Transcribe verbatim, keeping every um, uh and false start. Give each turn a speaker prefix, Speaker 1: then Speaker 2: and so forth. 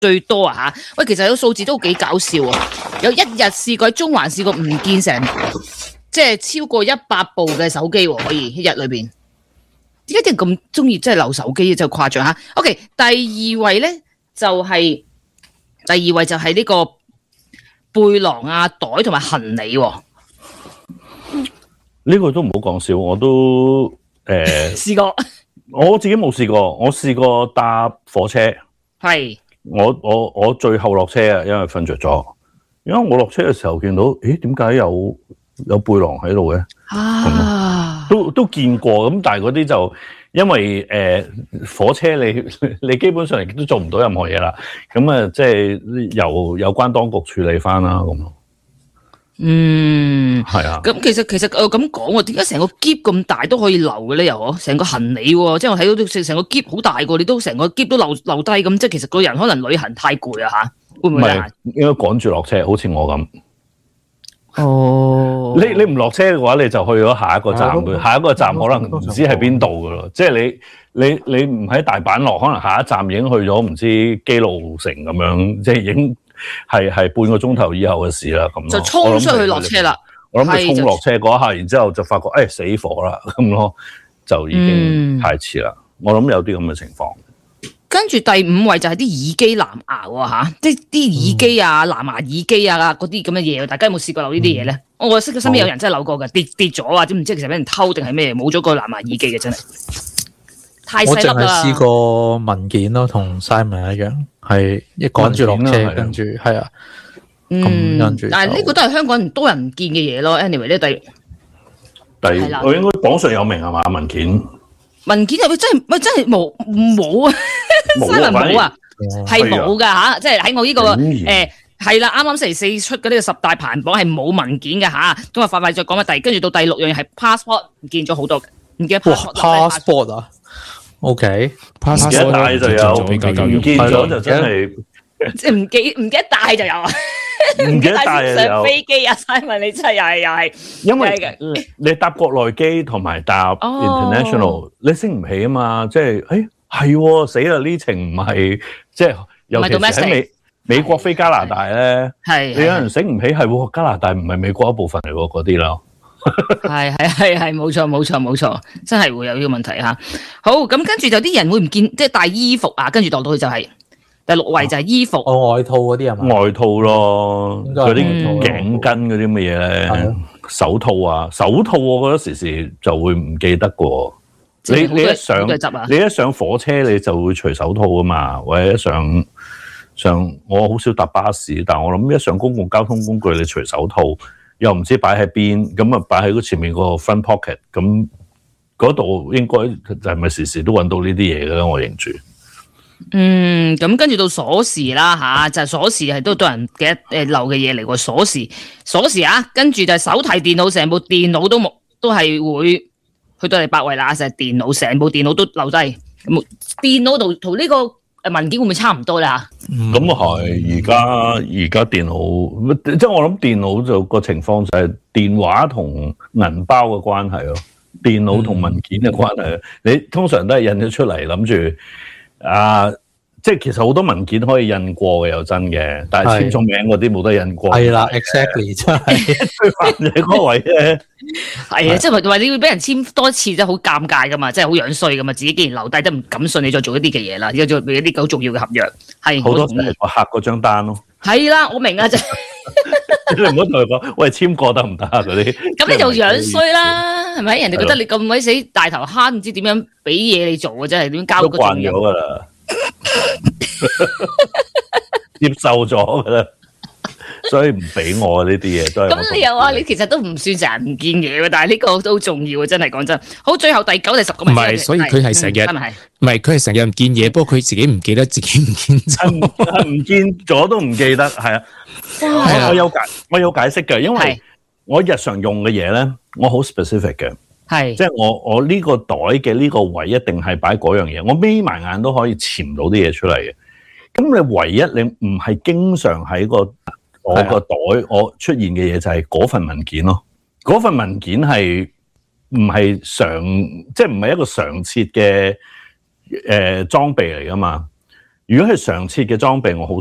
Speaker 1: 最多啊嚇。喂，其實有個數字都幾搞笑啊！有一日試過喺中環試過唔見成，即係超過一百部嘅手機喎，可以一日裏邊。點解啲人咁中意即係留手機？就誇張嚇。OK，第二位咧就係、是、第二位就係呢個背囊啊、袋同埋行李喎。
Speaker 2: 呢個都唔好講笑，我都誒
Speaker 1: 試過。
Speaker 2: 我自己冇試過，我試過搭火車。
Speaker 1: 係。
Speaker 2: 我我我最後落車啊，因為瞓着咗。因為我落車嘅時候見到，咦？點解有有背囊喺度嘅？啊，都都見過咁，但係嗰啲就因為誒、呃、火車你你基本上亦都做唔到任何嘢啦。咁啊，即係由有關當局處理翻啦，咁咯。
Speaker 1: 嗯，
Speaker 2: 係啊。
Speaker 1: 咁其實其實我咁講喎，點解成個篋咁大都可以留嘅咧？又嗬，成個行李喎，即係我睇到成成個篋好大個，你都成個篋都留留低咁，即係其實個人可能旅行太攰啊嚇，會唔會啊？
Speaker 2: 應該趕住落車，好似我咁。
Speaker 1: 哦，
Speaker 2: 你你唔落車嘅話，你就去咗下一個站嘅，下一個站可能唔知係邊度嘅咯。即係你你你唔喺大阪落，可能下一站已經去咗唔知基路城咁樣，即係已經係係半個鐘頭以後嘅事啦。咁
Speaker 1: 就衝出去落車啦。
Speaker 2: 我諗你衝落車嗰一下，然之後就發覺誒、哎、死火啦咁咯，就已經太遲啦。嗯、我諗有啲咁嘅情況。
Speaker 1: 跟住第五位就係啲耳機藍牙喎嚇，即係啲耳機啊、藍牙耳機啊嗰啲咁嘅嘢，大家有冇試過留呢啲嘢咧？嗯、我識到身邊有人真係留過嘅，跌跌咗啊，知唔知其實俾人偷定係咩？冇咗個藍牙耳機嘅真係太細粒啦。
Speaker 3: 我淨係試過文件咯，同 Simon 一樣，係一趕住落車，跟住係啊，
Speaker 1: 嗯，
Speaker 3: 跟住。
Speaker 1: 但係呢個都係香港人多人見嘅嘢咯。anyway 咧，第
Speaker 2: 第我應該榜上有名係嘛文件。
Speaker 1: 文件係咪真係咪真係冇冇啊？新聞冇啊，係冇噶吓，即係喺我呢、這個誒係啦，啱啱星期四出嘅呢個十大排行榜係冇文件嘅吓，咁啊快快再講下第，跟住到第六樣嘢係 passport 唔見咗好多嘅，唔記得 passport,
Speaker 3: passport 啊 ，OK，passport
Speaker 2: 唔記得帶就有，唔見咗就真係
Speaker 1: 即係唔記唔記得帶就有啊。
Speaker 2: 唔記得帶
Speaker 1: 上飛機啊 Simon 你真係又係又係，
Speaker 2: 因為你搭國內機同埋搭 international，、哦、你升唔起啊嘛，即係誒係死啦呢程唔係即係，尤其是喺美美國飛加拿大咧，係你有人升唔起係加拿大唔係美國一部分嚟喎嗰啲咯，
Speaker 1: 係係係係冇錯冇錯冇錯，真係會有呢個問題嚇。好咁跟住就啲人會唔見即係帶衣服啊，跟住落到去就係、是。第六位就係衣服，
Speaker 3: 哦外套嗰啲係嘛？外
Speaker 2: 套咯，嗰啲頸巾嗰啲乜嘢咧，手套啊，手套我覺得時時就會唔記得嘅。你你一上你一上火車你就會除手套啊嘛，或者一上上我好少搭巴士，但係我諗一上公共交通工具你除手套，又唔知擺喺邊，咁啊擺喺個前面個 front pocket，咁嗰度應該就係咪時時都揾到呢啲嘢嘅咧？我認住。
Speaker 1: 嗯，咁跟住到鎖匙啦吓、啊，就係、是、鎖匙係都多人嘅誒漏嘅嘢嚟喎。鎖匙鎖匙啊，跟住就係手提電腦，成部電腦都冇，都係會去到第八位啦。就係電腦，成部電腦都留低。咁電腦同同呢個誒文件會唔會差唔多咧吓？
Speaker 2: 咁啊係，而家而家電腦即係我諗電腦就個情況就係電話同銀包嘅關係咯，電腦同文件嘅關係、嗯，你通常都係印咗出嚟諗住。啊，即係其實好多文件可以印過嘅，又真嘅，但係簽咗名嗰啲冇得印過。係啦
Speaker 3: ，exactly 真係
Speaker 2: 最煩嘅嗰位咧。
Speaker 1: 係啊，即係話你會俾人簽多一次，真係好尷尬噶嘛，即係好樣衰噶嘛，自己既然留低都唔敢信你再做一啲嘅嘢啦，要做俾一啲好重要嘅合約。係
Speaker 2: 好多時係我客嗰張單咯。
Speaker 1: 係啦，我明啊，就
Speaker 2: 你唔好同佢講，喂，簽過得唔得啊？嗰啲
Speaker 1: 咁你就樣衰啦，係咪？人哋覺得你咁鬼死大頭蝦，唔知點樣俾嘢你做嘅真係點交個
Speaker 2: 慣咗噶啦，接受咗噶啦，所以唔俾我呢啲嘢都係。
Speaker 1: 咁你又話你其實都唔算成日唔見嘢喎，但係呢個都好重要啊！真係講真。好，最後第九、第十個
Speaker 4: 唔係，所以佢係成日唔係佢係成日唔見嘢，不過佢自己唔記得自己唔見咗，
Speaker 2: 唔見咗都唔記得，係啊。我我有解我有解釋嘅，因為我日常用嘅嘢咧，我好 specific 嘅，係即係我我呢個袋嘅呢個位一定係擺嗰樣嘢，我眯埋眼都可以潛到啲嘢出嚟嘅。咁你唯一你唔係經常喺個我個袋我出現嘅嘢就係嗰份文件咯，嗰份文件係唔係常即係唔係一個常設嘅誒裝備嚟噶嘛？ 如果係常設嘅裝備，我好